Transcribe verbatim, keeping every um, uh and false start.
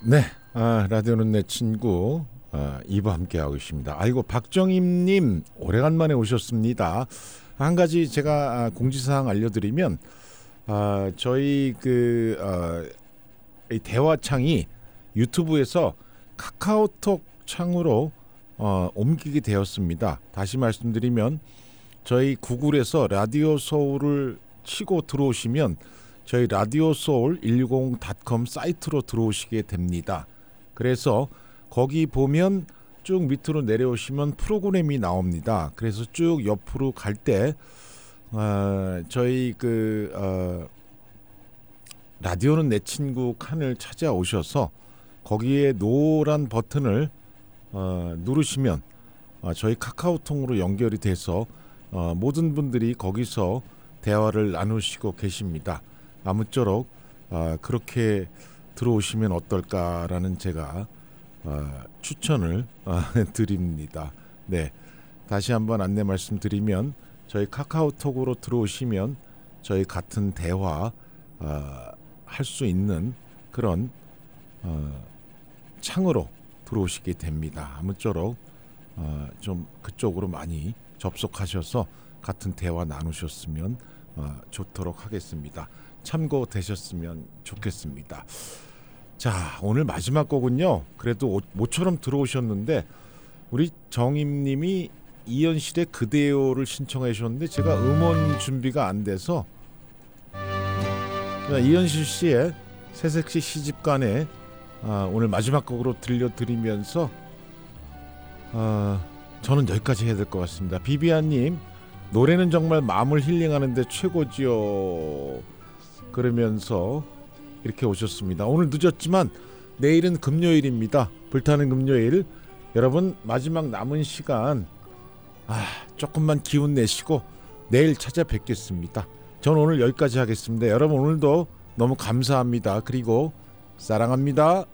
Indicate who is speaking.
Speaker 1: 네, 아, 라디오는 내 친구 아, 이 부 함께하고 있습니다. 아이고 박정임님 오래간만에 오셨습니다. 한 가지 제가 아, 공지사항 알려드리면 아, 저희 그 아, 이 대화창이 유튜브에서 카카오톡 창으로 어, 옮기게 되었습니다. 다시 말씀드리면 저희 구글에서 라디오 소울을 치고 들어오시면 저희 라디오 소울 일공 닷컴 사이트로 들어오시게 됩니다. 그래서 거기 보면 쭉 밑으로 내려오시면 프로그램이 나옵니다. 그래서 쭉 옆으로 갈 때 어, 저희 그 어, 라디오는 내 친구 칸을 찾아오셔서 거기에 노란 버튼을 어, 누르시면 어, 저희 카카오톡으로 연결이 돼서 어, 모든 분들이 거기서 대화를 나누시고 계십니다. 아무쪼록 어, 그렇게 들어오시면 어떨까라는 제가 어, 추천을 어, 드립니다. 네, 다시 한번 안내 말씀드리면 저희 카카오톡으로 들어오시면 저희 같은 대화 어, 할 수 있는 그런 어, 창으로 들어오시게 됩니다. 아무쪼록 어, 좀 그쪽으로 많이 접속하셔서 같은 대화 나누셨으면 어, 좋도록 하겠습니다. 참고되셨으면 좋겠습니다. 자, 오늘 마지막 곡은요. 그래도 모처럼 들어오셨는데 우리 정임님이 이현실의 그대요를 신청해 주셨는데 제가 음원 준비가 안 돼서 이현실 씨의 새색시 시집간에 아, 오늘 마지막 곡으로 들려드리면서 아, 저는 여기까지 해야 될 것 같습니다. 비비안님 노래는 정말 마음을 힐링하는데 최고지요. 그러면서 이렇게 오셨습니다. 오늘 늦었지만 내일은 금요일입니다. 불타는 금요일. 여러분 마지막 남은 시간 아, 조금만 기운 내시고 내일 찾아뵙겠습니다. 저는 오늘 여기까지 하겠습니다. 여러분 오늘도 너무 감사합니다. 그리고 사랑합니다.